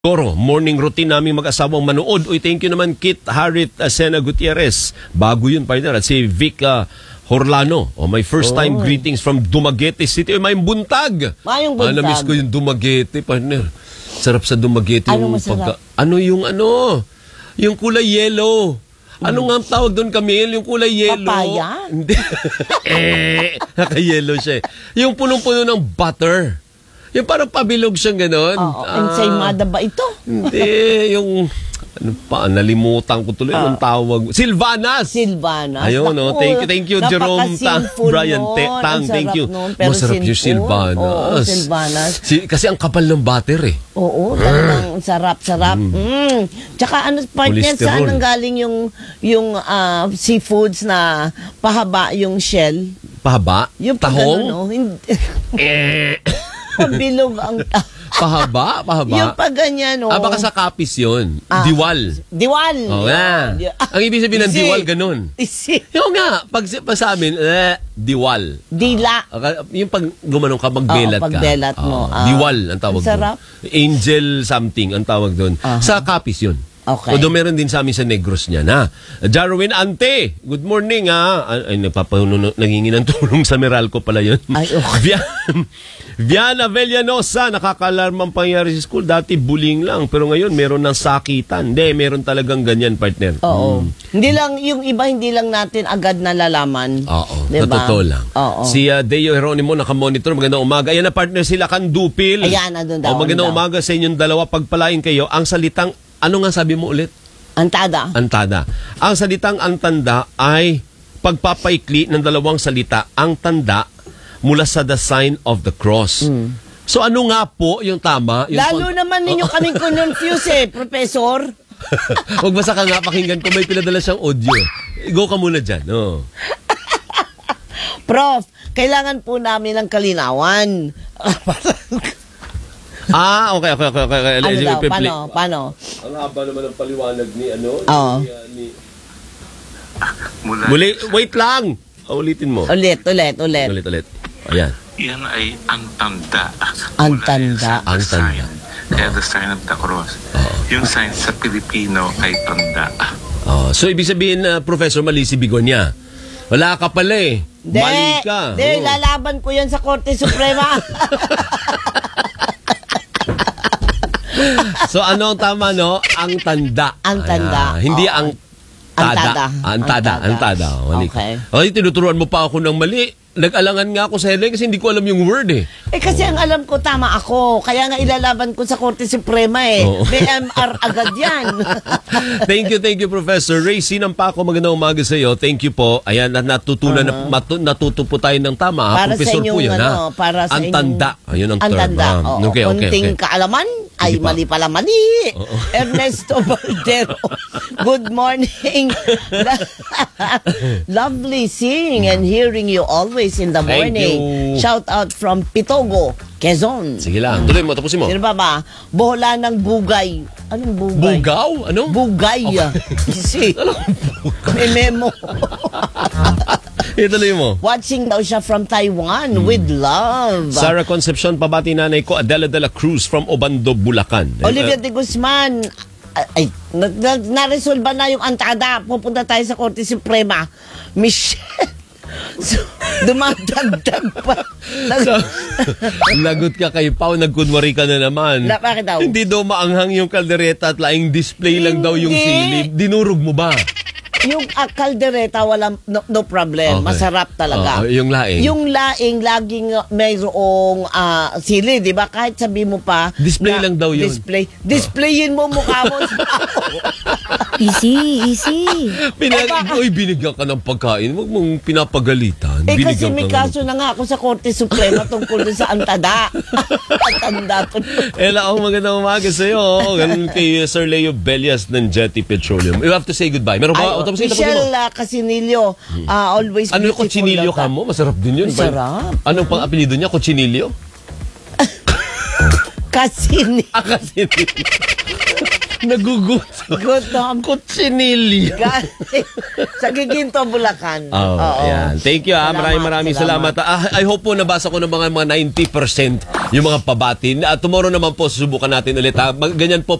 Goro, morning routine namin mag-asawang manood. Uy, thank you naman Kit Harit Sena Gutierrez. Bago yun, partner. At si Vic Horlano. My first time greetings from Dumaguete City. Uy, mayong buntag. Mayong buntag. Namiss ko yung Dumaguete, partner. Sarap sa Dumaguete. Ano masarap? Yung kulay yellow. Ano nga ang tawag doon, Camille? Yung kulay yellow. Papaya? Hindi. Naka-yellow siya. Yung punong-puno ng butter. Yung parang pabilog siyang gano'n. Oo. Ensaymada ba ito? Hindi. Yung, nalimutan ko tuloy yung tawag. Silvanas! Silvanas. Ayun, no? Thank you, Jerome Brian Tang. Thank you. Masarap yung Silvanas. Oo, Silvanas. Kasi ang kapal ng butter eh. Oo, talagang sarap-sarap. Tsaka partner, saan ang galing yung seafoods na pahaba yung shell? Pahaba? Yung tahong? Pabilog ang... Pahaba? Yung pag ganyan, baka sa kapis yun. Diwal. Diwal. Oo nga. Ang ibig sabihin ng diwal, ganun. Yung nga, pag sa amin, diwal. Dila. Yung pag gumanong ka, magbelat ka. Pagbelat mo. Diwal ang tawag doon. Sarap. Angel something ang tawag doon. Sa kapis yun. Okay. Although meron din sa amin sa Negros niya na. Jarwin Ante, good morning ha. Ay, nangingi ng tulong sa Meralco pala yun. Ay, okay. Viana Villanosa, nakakalarmang pangyari sa school. Dati bullying lang, pero ngayon meron ng sakitan. Hindi, meron talagang ganyan, partner. Oo. Hindi lang, yung iba hindi lang natin agad nalalaman. Oo, diba? totoo lang. Oo. Si Deo Jeronimo nakamonitor, magandang umaga. Ayan na partner sila, Kandupil. Ayan, andun daw. Magandang umaga sa inyong dalawa. Pagpalain kayo, ang salitang, ano nga sabi mo ulit? Antada. Antada. Ang salitang antanda ay pagpapaikli ng dalawang salita, ang tanda, mula sa the sign of the cross. So ano nga po yung tama? Yung Lalo naman ninyo kaming confuse Professor. Huwag basta ka nga pakinggan ko, may pinadala siyang audio. Go ka muna dyan. Prof, kailangan po namin ng kalinawan. Okay. Ano daw? Paano? Ang haba naman ng paliwanag ni Muli, wait lang. Ulitin mo. Ulit. Ayan. yan ay ang tanda. Ang tanda. Ang tanda. Kaya the sign of the cross. Yung sign sa Pilipino ay tanda. So, ibig sabihin, Professor, mali si Bigonya. Wala ka pala eh. Mali ka. Hindi, lalaban ko yan sa Korte Suprema. So, ano ang tama, no? Ang tanda. Ang tanda. Hindi ang tada. Antada. Okay. Ay, tinuturuan mo pa ako ng mali. Nag-alangan nga ako sa headline kasi hindi ko alam yung word eh. Kasi ang alam ko, tama ako. Kaya nga ilalaban ko sa Korte Suprema eh. BMR agad yan. Thank you, Professor Ray. Sinampa ako, magandang umaga sa iyo. Thank you po. Ayan, natutunan natuto po tayo ng tama. Para Professor sa inyong, po yun, para sa ang tanda. Ayun ang term. Tanda. Okay. Kunting kaalaman, ay mali pala mali. Ernesto Baldero. Good morning. Lovely seeing and hearing you always in the morning. Shout out from Pitogo, Quezon. Sige lang. Tuloy mo, tapusin mo. Sino ba? Bola ng bugay. Anong bugay? Bugaw? Ano? Bugay. Easy. May memo. Ituloy mo. Watching daw siya from Taiwan with love. Sarah Concepcion, pabati nanay ko, Adela de la Cruz from Obando, Bulacan. Olivia de Guzman, naresolba na yung antada. Pupunta tayo sa Korte Suprema. Michelle. So, dumadagdag pa. Lagot ka kay Pao, nagkunwari ka na naman. Bakit daw? Hindi daw maanghang yung kaldereta at laing display lang daw yung silid. Dinurog mo ba? Yung kaldereta, walang no problem. Okay. Masarap talaga. Yung laing? Yung laing, laging mayroong sili, di ba? Kahit sabi mo pa, display lang daw yun. Displayin mo mukha mo. Easy. Binigyan ka ng pagkain. Huwag mong pinapagalitan. Kasi may kaso na nga ako sa Korte Suprema tungkol sa antada. Antanda. Ela, magandang umaga sa'yo. Ganun kay Sir Leo Bellas ng Jetty Petroleum. You have to say goodbye. Meron ba? Michelle Casinilio, always beautiful. Ano yung Cochinilio ka mo? Masarap din yun. Masarap. Anong pang apelido niya? Cochinilio? Casinilio. Casinilio. Nagugutom. Gutom. Kutsinilya. Galing sa Giginto, Bulacan. Oh, Oo. yan. Thank you, maraming salamat. I hope po nabasa ko ng mga 90% yung mga pabati. Tomorrow naman po susubukan natin ulit. Ganyan po